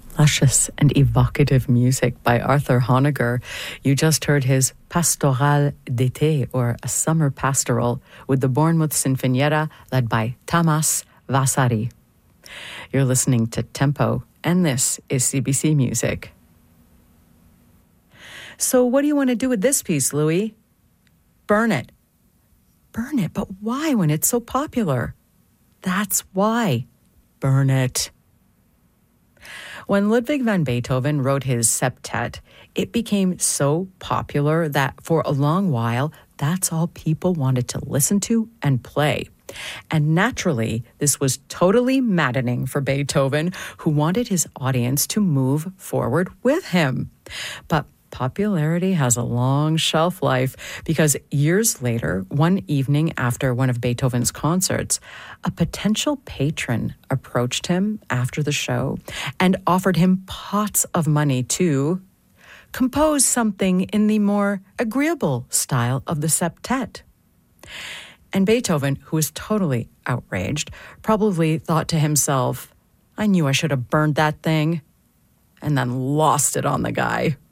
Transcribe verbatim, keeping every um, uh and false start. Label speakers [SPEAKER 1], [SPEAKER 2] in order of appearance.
[SPEAKER 1] Luscious and evocative music by Arthur Honegger. You just heard his Pastoral d'été, or a summer pastoral, with the Bournemouth Sinfonietta led by Tamas Vasari. You're listening to Tempo, and this is C B C Music. So what do you want to do with this piece, Louis? Burn it. Burn it, but why when it's so popular? That's why. Burn it. When Ludwig van Beethoven wrote his septet, it became so popular that for a long while, that's all people wanted to listen to and play. And naturally, this was totally maddening for Beethoven, who wanted his audience to move forward with him. But popularity has a long shelf life, because years later, one evening after one of Beethoven's concerts, a potential patron approached him after the show and offered him pots of money to compose something in the more agreeable style of the septet. And Beethoven, who was totally outraged, probably thought to himself, I knew I should have burned that thing, and then lost it on the guy.